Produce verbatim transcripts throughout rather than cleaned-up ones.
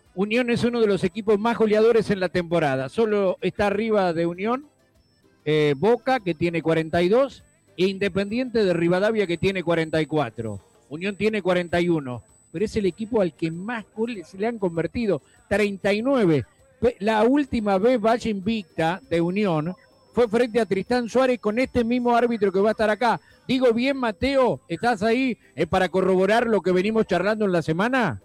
Unión es uno de los equipos más goleadores en la temporada. Solo está arriba de Unión, eh, Boca, que tiene cuarenta y dos, e Independiente de Rivadavia, que tiene cuarenta y cuatro. Unión tiene cuarenta y uno, pero es el equipo al que más goles le han convertido, treinta y nueve. La última vez valla invicta de Unión fue frente a Tristán Suárez con este mismo árbitro que va a estar acá. Digo bien, Mateo, ¿estás ahí eh, para corroborar lo que venimos charlando en la semana?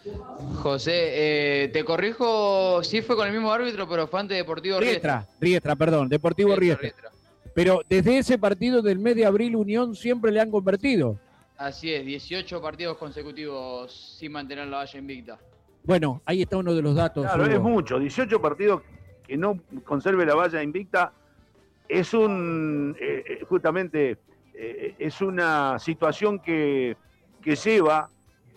José, eh, te corrijo, sí fue con el mismo árbitro, pero fue ante Deportivo Riestra. Riestra, Riestra, perdón, Deportivo Riestra, Riestra. Riestra. Pero desde ese partido del mes de abril, Unión siempre le han convertido. Así es, dieciocho partidos consecutivos sin mantener la valla invicta. Bueno, ahí está uno de los datos. Claro, Hugo. Es mucho, dieciocho partidos que no conserve la valla invicta es un, eh, justamente, eh, es una situación que, que lleva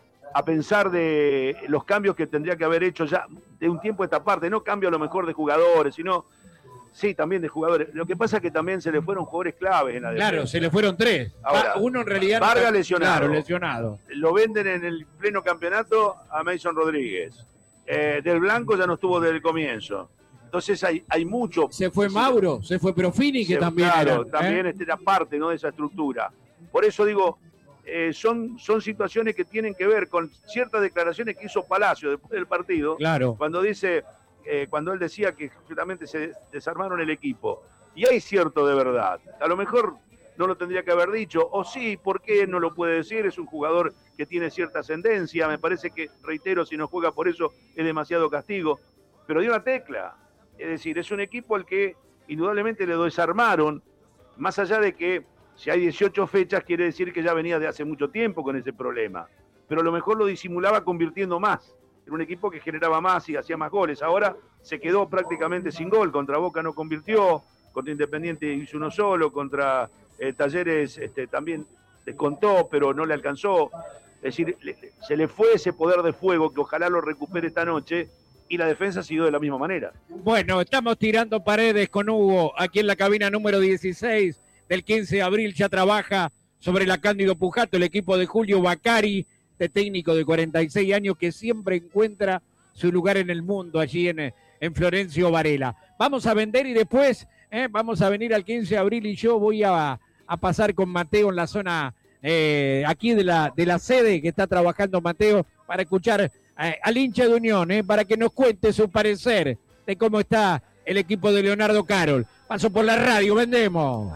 a pensar de los cambios que tendría que haber hecho ya de un tiempo a esta parte, no cambio a lo mejor de jugadores, sino, sí, también de jugadores. Lo que pasa es que también se le fueron jugadores claves en la defensa. Claro, se le fueron tres. Ahora, uno en realidad... Vargas no... lesionado. Claro, lesionado. Lo venden en el pleno campeonato a Mason Rodríguez. Eh, del Blanco ya no estuvo desde el comienzo. Entonces hay, hay mucho... Se fue Mauro, se fue Profini, que se, también claro, era... también ¿eh? este era parte, ¿no?, de esa estructura. Por eso digo... Eh, son, son situaciones que tienen que ver con ciertas declaraciones que hizo Palacio después del partido, claro. cuando dice, eh, cuando él decía que justamente se desarmaron el equipo, y hay cierto de verdad, a lo mejor no lo tendría que haber dicho, o sí, ¿por qué no lo puede decir? Es un jugador que tiene cierta ascendencia, me parece que, reitero, si no juega por eso es demasiado castigo, pero dio una tecla, es decir, es un equipo al que indudablemente le desarmaron, más allá de que si hay dieciocho fechas, quiere decir que ya venía de hace mucho tiempo con ese problema. Pero a lo mejor lo disimulaba convirtiendo más. Era un equipo que generaba más y hacía más goles. Ahora se quedó prácticamente sin gol. Contra Boca no convirtió, contra Independiente hizo uno solo, contra eh, Talleres este, también descontó, pero no le alcanzó. Es decir, le, se le fue ese poder de fuego que ojalá lo recupere esta noche y la defensa siguió de la misma manera. Bueno, estamos tirando paredes con Hugo aquí en la cabina número dieciséis. Del quince de abril ya trabaja sobre la Cándido Pujato, el equipo de Julio Bacari, de técnico de cuarenta y seis años que siempre encuentra su lugar en el mundo allí en, en Florencio Varela. Vamos a vender y después eh, vamos a venir al quince de abril y yo voy a, a pasar con Mateo en la zona eh, aquí de la, de la sede que está trabajando Mateo para escuchar eh, al hincha de Unión, eh, para que nos cuente su parecer de cómo está el equipo de Leonardo Carol. Paso por la radio, vendemos.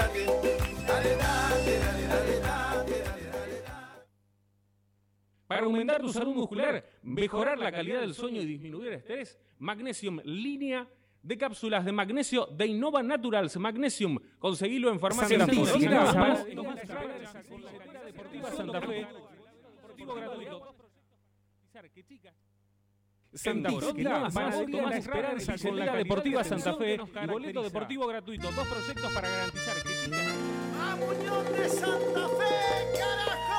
Para aumentar tu salud muscular, mejorar la calidad del sueño y disminuir el estrés, Magnesium Línea de cápsulas de magnesio de Innova Naturals. Magnesium, conseguilo en farmacia Santa Fe. Deportiva Santa Fe. Deportivo gratuito. Santa Fe, Panadería La Esperanza con la Deportiva Santa Fe y boleto deportivo gratuito. Dos proyectos para garantizar que chicas... ¡A Unión de Santa Fe, carajo!